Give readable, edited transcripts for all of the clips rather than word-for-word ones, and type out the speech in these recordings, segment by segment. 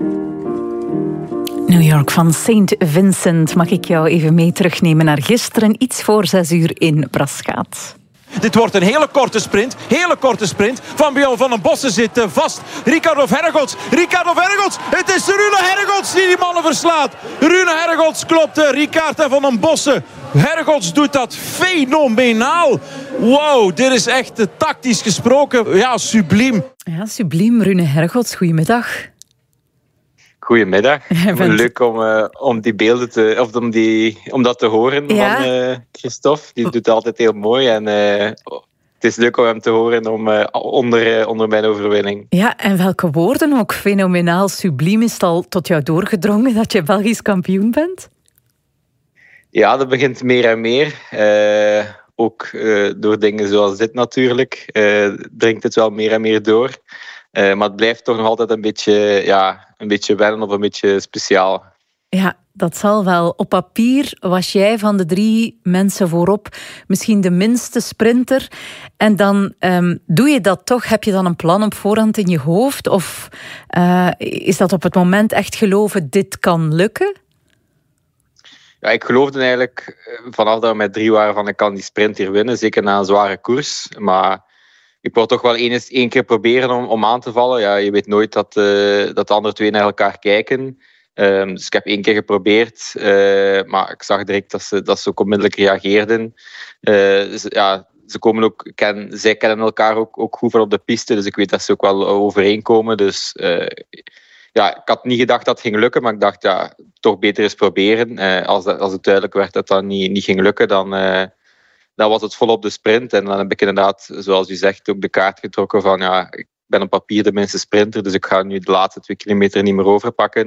New York van St. Vincent. Mag ik jou even mee terugnemen naar gisteren, iets voor 6 uur in Braschaat. Dit wordt een hele korte sprint. Van Björn van den Bossen zit vast. Ricardo Herregots. Het is Rune Herregots die mannen verslaat. Rune Herregots klopt Ricard van den Bossen. Herregots doet dat fenomenaal. Wow, dit is echt tactisch gesproken. Ja, subliem. Ja, subliem. Rune Herregots, goedemiddag. Goedemiddag. Leuk om die beelden om dat te horen van Christophe. Die doet het altijd heel mooi en het is leuk om hem te horen onder mijn overwinning. Ja, en welke woorden, ook fenomenaal, subliem, is het al tot jou doorgedrongen dat je Belgisch kampioen bent? Ja, dat begint meer en meer. Ook door dingen zoals dit natuurlijk dringt het wel meer en meer door. Maar het blijft toch nog altijd een beetje wennen of een beetje speciaal. Ja, dat zal wel. Op papier was jij van de 3 mensen voorop misschien de minste sprinter. En dan doe je dat toch? Heb je dan een plan op voorhand in je hoofd? Of is dat op het moment echt geloven, dit kan lukken? Ja, ik geloofde eigenlijk vanaf dat we met 3 waren van ik kan die sprint hier winnen. Zeker na een zware koers. Maar ik wil toch wel één keer proberen om aan te vallen. Ja, je weet nooit dat de andere 2 naar elkaar kijken. Dus ik heb 1 keer geprobeerd. Maar ik zag direct dat ze ook onmiddellijk reageerden. Dus, ja, zij kennen elkaar ook goed van op de piste. Dus ik weet dat ze ook wel overeenkomen. Dus ja, ik had niet gedacht dat het ging lukken. Maar ik dacht, ja, toch beter eens proberen. Als het duidelijk werd dat dat niet ging lukken, dan was het volop de sprint. En dan heb ik inderdaad, zoals u zegt, ook de kaart getrokken van ja, ik ben op papier de minste sprinter, dus ik ga nu de laatste 2 kilometer niet meer overpakken.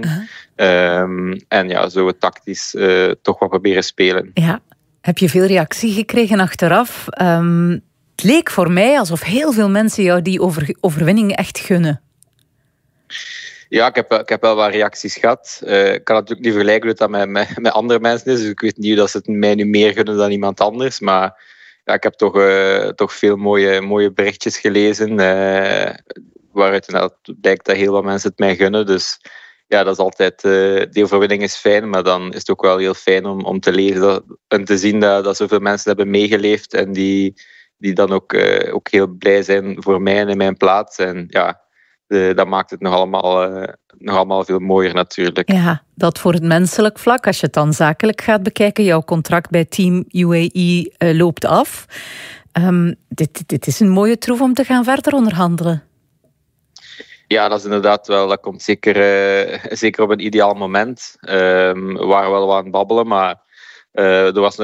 En ja, zo tactisch toch wat proberen spelen. Ja. Heb je veel reactie gekregen achteraf? Het leek voor mij alsof heel veel mensen jou die overwinning echt gunnen. Ja, ik heb wel wat reacties gehad. Ik kan natuurlijk niet vergelijken hoe dat met andere mensen is. Dus ik weet niet of ze het mij nu meer gunnen dan iemand anders. Maar ja, ik heb toch veel mooie berichtjes gelezen. Waaruit inderdaad blijkt dat heel wat mensen het mij gunnen. Dus ja, dat is altijd... die overwinning is fijn, maar dan is het ook wel heel fijn om te lezen en te zien dat zoveel mensen hebben meegeleefd. En die dan ook heel blij zijn voor mij en in mijn plaats. En ja... dat maakt het nog allemaal veel mooier natuurlijk. Ja, dat voor het menselijk vlak. Als je het dan zakelijk gaat bekijken, jouw contract bij Team UAE loopt af. Dit is een mooie troef om te gaan verder onderhandelen. Ja, dat is inderdaad wel. Dat komt zeker op een ideaal moment. We waren wel wat aan het babbelen, maar er was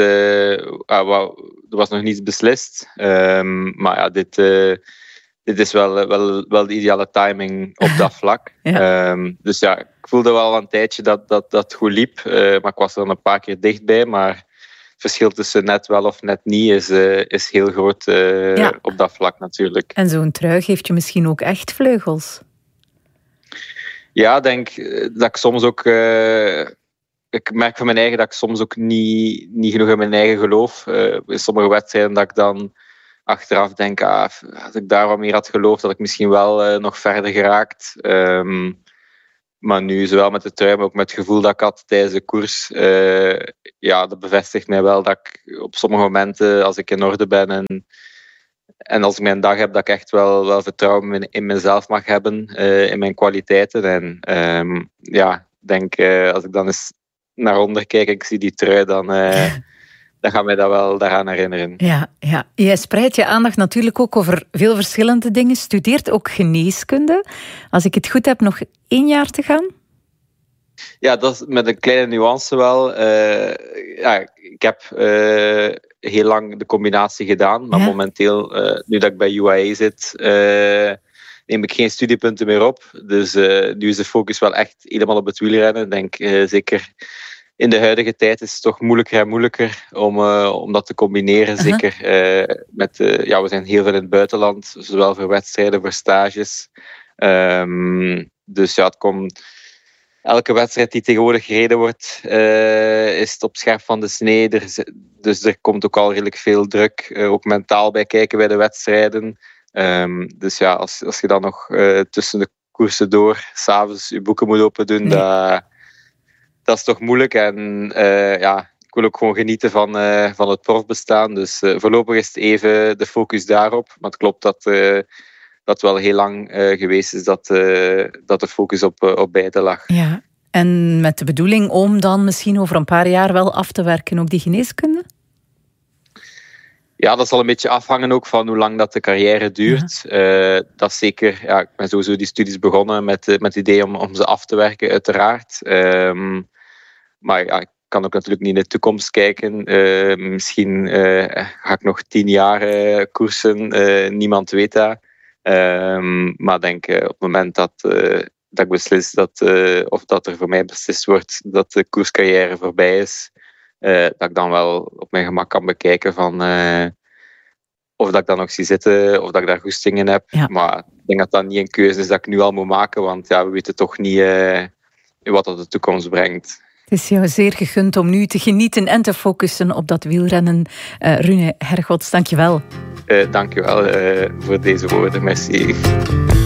nog niets beslist. Maar ja, dit is wel de ideale timing op dat vlak. Ja. Dus ja, ik voelde wel een tijdje dat goed liep. Maar ik was er dan een paar keer dichtbij. Maar het verschil tussen net wel of net niet is heel groot op dat vlak natuurlijk. En zo'n trui geeft je misschien ook echt vleugels? Ja, ik denk dat ik soms ook... ik merk van mijn eigen dat ik soms ook niet genoeg in mijn eigen geloof. In sommige wedstrijden dat ik dan... achteraf denk als ik daar wat meer had geloofd, had ik misschien wel nog verder geraakt. Maar nu, zowel met de trui, maar ook met het gevoel dat ik had tijdens de koers, dat bevestigt mij wel dat ik op sommige momenten, als ik in orde ben en als ik mijn dag heb, dat ik echt wel vertrouwen in mezelf mag hebben, in mijn kwaliteiten. En ik denk, als ik dan eens naar onder kijk en ik zie die trui, dan gaan wij dat wel daaraan herinneren. Ja. Jij spreidt je aandacht natuurlijk ook over veel verschillende dingen. Studeert ook geneeskunde. Als ik het goed heb, nog 1 jaar te gaan? Ja, dat is met een kleine nuance wel. Ik heb heel lang de combinatie gedaan. Maar momenteel, nu dat ik bij UAE zit, neem ik geen studiepunten meer op. Dus nu is de focus wel echt helemaal op het wielrennen. Ik denk zeker... In de huidige tijd is het toch moeilijker en moeilijker om dat te combineren. Zeker we zijn heel veel in het buitenland, zowel voor wedstrijden, voor stages. Dus ja, het komt... Elke wedstrijd die tegenwoordig gereden wordt, is het op scherp van de snee. Dus er komt ook al redelijk veel druk, ook mentaal bij kijken bij de wedstrijden. Dus ja, als je dan nog tussen de koersen door 's avonds je boeken moet open doen. Nee. Dat is toch moeilijk. En ik wil ook gewoon genieten van het profbestaan. Dus voorlopig is het even de focus daarop. Maar het klopt dat wel heel lang geweest is dat de focus op beide lag. Ja. En met de bedoeling om dan misschien over een paar jaar wel af te werken op die geneeskunde? Ja, dat zal een beetje afhangen ook van hoe lang dat de carrière duurt. Ja. Dat is zeker... Ja, ik ben sowieso die studies begonnen met het idee om ze af te werken, uiteraard. Maar ja, ik kan ook natuurlijk niet in de toekomst kijken. Misschien ga ik nog 10 jaar koersen. Niemand weet dat. Maar ik denk op het moment dat ik beslis of dat er voor mij beslist wordt dat de koerscarrière voorbij is, dat ik dan wel op mijn gemak kan bekijken van of dat ik dat nog zie zitten, of dat ik daar goesting in heb. Ja. Maar ik denk dat dat niet een keuze is dat ik nu al moet maken, want we weten toch niet wat dat de toekomst brengt. Het is jou zeer gegund om nu te genieten en te focussen op dat wielrennen. Rune Hergots, dank je wel. Dank je wel voor deze woorden. Merci.